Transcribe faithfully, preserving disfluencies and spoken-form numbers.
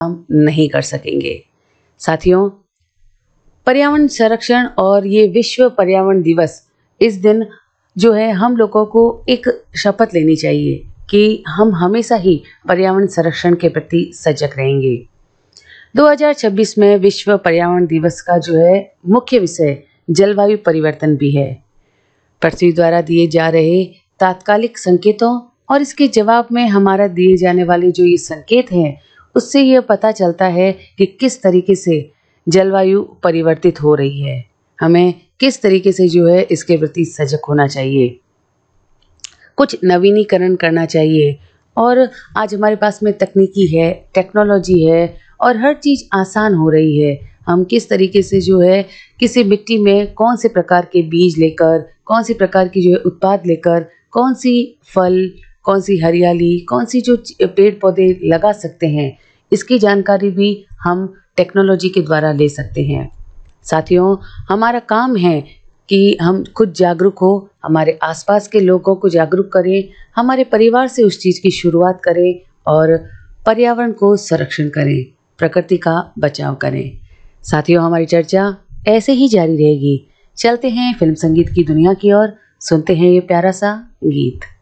हम नहीं कर सकेंगे। साथियों, पर्यावरण संरक्षण और ये विश्व पर्यावरण दिवस, इस दिन जो है हम लोगों को एक शपथ लेनी चाहिए कि हम हमेशा ही पर्यावरण संरक्षण के प्रति सजग रहेंगे। दो हज़ार छब्बीस में विश्व पर्यावरण दिवस का जो है मुख्य विषय जलवायु परिवर्तन भी है। पृथ्वी द्वारा दिए जा रहे तात्कालिक संकेतों और इसके जवाब में हमारा दिए जाने वाले जो ये संकेत हैं, उससे ये पता चलता है कि किस तरीके से जलवायु परिवर्तित हो रही है। हमें किस तरीके से जो है इसके प्रति सजग होना चाहिए, कुछ नवीनीकरण करना चाहिए। और आज हमारे पास में तकनीकी है, टेक्नोलॉजी है और हर चीज़ आसान हो रही है। हम किस तरीके से जो है किसी मिट्टी में कौन से प्रकार के बीज लेकर, कौन सी प्रकार की जो है उत्पाद लेकर, कौन सी फल, कौन सी हरियाली, कौन सी जो पेड़ पौधे लगा सकते हैं, इसकी जानकारी भी हम टेक्नोलॉजी के द्वारा ले सकते हैं। साथियों, हमारा काम है कि हम खुद जागरूक हो, हमारे आसपास के लोगों को जागरूक करें, हमारे परिवार से उस चीज़ की शुरुआत करें और पर्यावरण को संरक्षण करें, प्रकृति का बचाव करें। साथियों, हमारी चर्चा ऐसे ही जारी रहेगी। चलते हैं फिल्म संगीत की दुनिया की ओर, सुनते हैं ये प्यारा सा गीत।